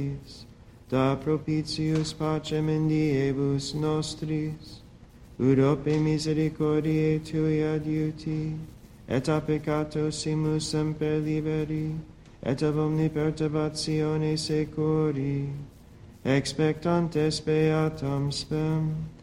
da propitius pacem in diebus nostris, ut ope misericordiae tui adiuti, et a peccatosimus semper liberi, et ab omni perturbatione securi, expectantes beatam spem,